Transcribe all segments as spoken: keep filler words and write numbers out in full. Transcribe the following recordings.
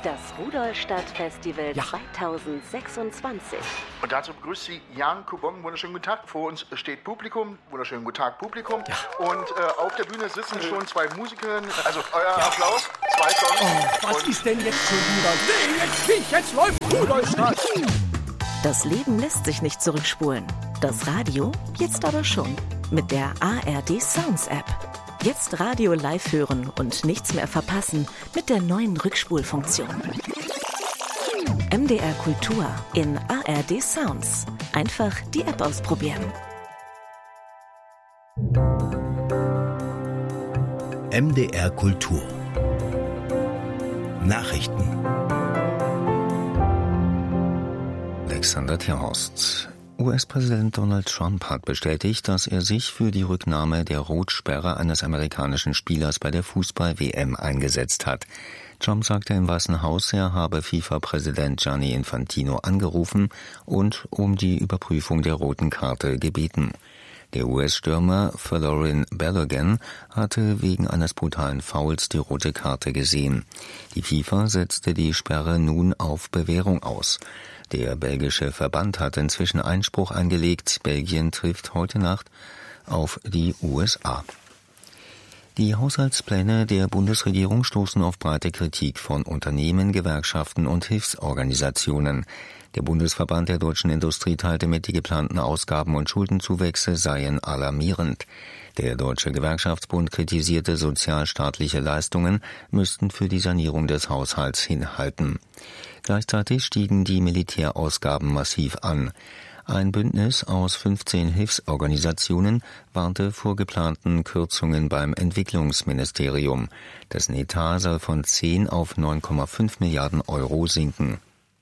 Das Rudolstadt-Festival Ja. zweitausendsechsundzwanzig. Und dazu begrüßt Sie Jan Kubong. Wunderschönen guten Tag. Vor uns steht Publikum. Wunderschönen guten Tag, Publikum. Ja. Und äh, auf der Bühne sitzen schon zwei Musikerinnen. Also euer Applaus. Zwei Songs. Oh, was Und ist denn jetzt schon wieder? Nee, jetzt nicht, jetzt läuft Rudolstadt. Das Leben lässt sich nicht zurückspulen. Das Radio jetzt aber schon. Mit der A R D Sounds App. Jetzt Radio live hören und nichts mehr verpassen mit der neuen Rückspulfunktion. M D R Kultur in A R D Sounds. Einfach die App ausprobieren. M D R Kultur. Nachrichten. Alexander Tierhorst. U S-Präsident Donald Trump hat bestätigt, dass er sich für die Rücknahme der Rotsperre eines amerikanischen Spielers bei der Fußball-W M eingesetzt hat. Trump sagte im Weißen Haus, er habe FIFA-Präsident Gianni Infantino angerufen und um die Überprüfung der roten Karte gebeten. Der U S-Stürmer Folarin Balogun hatte wegen eines brutalen Fouls die rote Karte gesehen. Die FIFA setzte die Sperre nun auf Bewährung aus. Der belgische Verband hat inzwischen Einspruch eingelegt. Belgien trifft heute Nacht auf die U S A. Die Haushaltspläne der Bundesregierung stoßen auf breite Kritik von Unternehmen, Gewerkschaften und Hilfsorganisationen. Der Bundesverband der deutschen Industrie teilte mit, die geplanten Ausgaben und Schuldenzuwächse seien alarmierend. Der Deutsche Gewerkschaftsbund kritisierte, sozialstaatliche Leistungen müssten für die Sanierung des Haushalts hinhalten. Gleichzeitig stiegen die Militärausgaben massiv an. Ein Bündnis aus fünfzehn Hilfsorganisationen warnte vor geplanten Kürzungen beim Entwicklungsministerium. Dessen Etat soll von zehn auf neun Komma fünf Milliarden Euro sinken.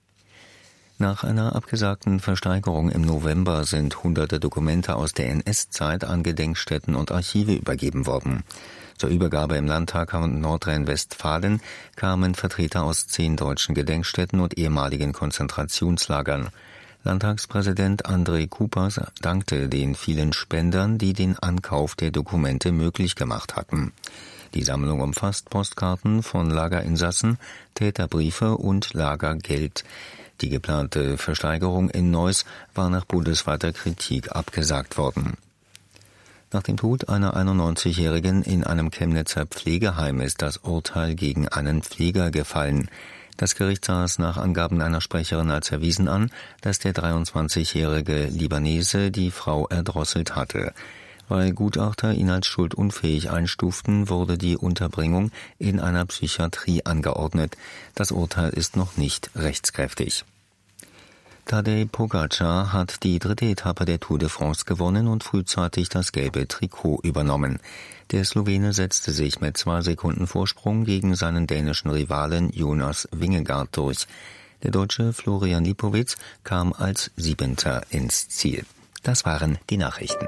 Nach einer abgesagten Versteigerung im November sind hunderte Dokumente aus der N S-Zeit an Gedenkstätten und Archive übergeben worden. Zur Übergabe im Landtag von Nordrhein-Westfalen kamen Vertreter aus zehn deutschen Gedenkstätten und ehemaligen Konzentrationslagern. Landtagspräsident André Kupas dankte den vielen Spendern, die den Ankauf der Dokumente möglich gemacht hatten. Die Sammlung umfasst Postkarten von Lagerinsassen, Täterbriefe und Lagergeld. Die geplante Versteigerung in Neuss war nach bundesweiter Kritik abgesagt worden. Nach dem Tod einer einundneunzigjährigen in einem Chemnitzer Pflegeheim ist das Urteil gegen einen Pfleger gefallen. Das Gericht sah es nach Angaben einer Sprecherin als erwiesen an, dass der dreiundzwanzigjährige Libanese die Frau erdrosselt hatte. Weil Gutachter ihn als schuldunfähig einstuften, wurde die Unterbringung in einer Psychiatrie angeordnet. Das Urteil ist noch nicht rechtskräftig. Tadej Pogačar hat die dritte Etappe der Tour de France gewonnen und frühzeitig das gelbe Trikot übernommen. Der Slowene setzte sich mit zwei Sekunden Vorsprung gegen seinen dänischen Rivalen Jonas Vingegaard durch. Der Deutsche Florian Lipowitz kam als Siebenter ins Ziel. Das waren die Nachrichten.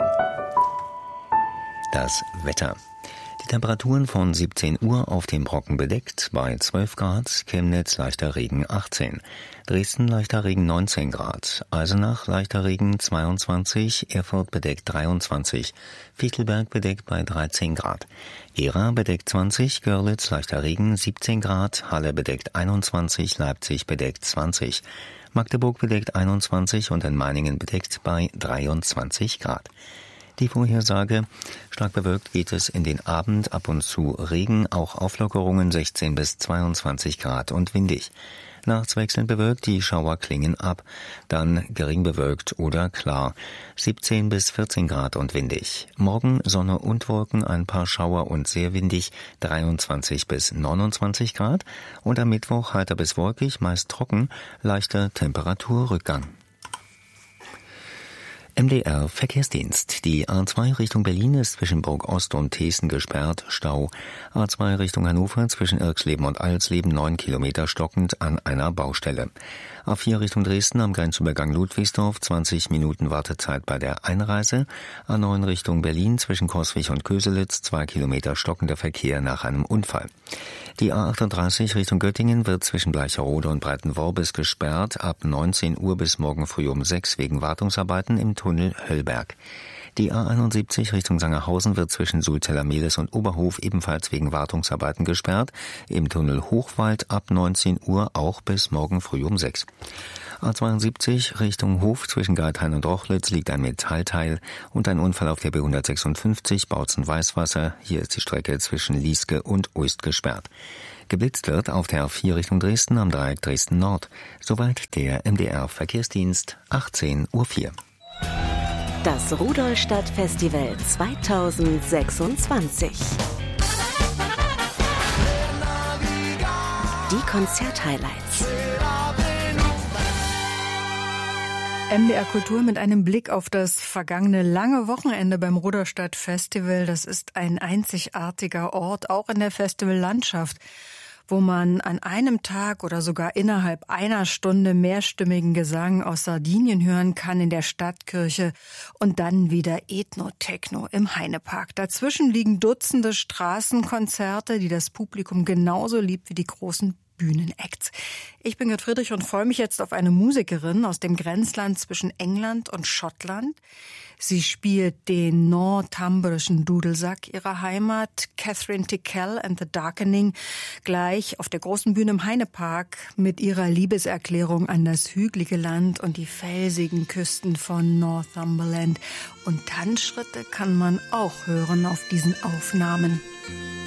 Das Wetter. Die Temperaturen von siebzehn Uhr auf dem Brocken bedeckt bei zwölf Grad, Chemnitz leichter Regen achtzehn, Dresden leichter Regen neunzehn Grad, Eisenach leichter Regen zweiundzwanzig, Erfurt bedeckt dreiundzwanzig, Fichtelberg bedeckt bei dreizehn Grad, Gera bedeckt zwanzig, Görlitz leichter Regen siebzehn Grad, Halle bedeckt einundzwanzig, Leipzig bedeckt zwanzig, Magdeburg bedeckt einundzwanzig und in Meiningen bedeckt bei dreiundzwanzig Grad. Die Vorhersage: stark bewölkt geht es in den Abend, ab und zu Regen, auch Auflockerungen sechzehn bis zweiundzwanzig Grad und windig. Nachts wechselnd bewölkt, die Schauer klingen ab, dann gering bewölkt oder klar, siebzehn bis vierzehn Grad und windig. Morgen Sonne und Wolken, ein paar Schauer und sehr windig, dreiundzwanzig bis neunundzwanzig Grad und am Mittwoch heiter bis wolkig, meist trocken, leichter Temperaturrückgang. M D R Verkehrsdienst. Die A zwei Richtung Berlin ist zwischen Burg Ost und Thesen gesperrt, Stau. A zwei Richtung Hannover zwischen Irksleben und Alsleben neun Kilometer stockend an einer Baustelle. A vier Richtung Dresden am Grenzübergang Ludwigsdorf zwanzig Minuten Wartezeit bei der Einreise. A neun Richtung Berlin zwischen Coswig und Köselitz zwei Kilometer stockender Verkehr nach einem Unfall. Die A achtunddreißig Richtung Göttingen wird zwischen Bleicherode und Breitenworbis gesperrt ab neunzehn Uhr bis morgen früh um sechs wegen Wartungsarbeiten im Tunnel Höllberg. Die A einundsiebzig Richtung Sangerhausen wird zwischen Sulzeller-Mehlis und Oberhof ebenfalls wegen Wartungsarbeiten gesperrt. Im Tunnel Hochwald ab neunzehn Uhr auch bis morgen früh um sechs. A zweiundsiebzig Richtung Hof zwischen Geithain und Rochlitz liegt ein Metallteil und ein Unfall auf der B hundertsechsundfünfzig Bautzen-Weißwasser. Hier ist die Strecke zwischen Lieske und Uist gesperrt. Geblitzt wird auf der A vier Richtung Dresden am Dreieck Dresden Nord. Soweit der M D R-Verkehrsdienst, achtzehn Uhr vier. Das Rudolstadt-Festival zweitausendsechsundzwanzig. Die Konzert-Highlights. M D R Kultur mit einem Blick auf das vergangene lange Wochenende beim Rudolstadt Festival. Das ist ein einzigartiger Ort, auch in der Festivallandschaft, wo man an einem Tag oder sogar innerhalb einer Stunde mehrstimmigen Gesang aus Sardinien hören kann in der Stadtkirche und dann wieder Ethno-Techno im Heinepark. Dazwischen liegen Dutzende Straßenkonzerte, die das Publikum genauso liebt wie die großen Bühnenacts. Ich bin Gerd Friedrich und freue mich jetzt auf eine Musikerin aus dem Grenzland zwischen England und Schottland. Sie spielt den northumbrischen Dudelsack ihrer Heimat, Catherine Tickell and the Darkening, gleich auf der großen Bühne im Heinepark mit ihrer Liebeserklärung an das hügelige Land und die felsigen Küsten von Northumberland. Und Tanzschritte kann man auch hören auf diesen Aufnahmen.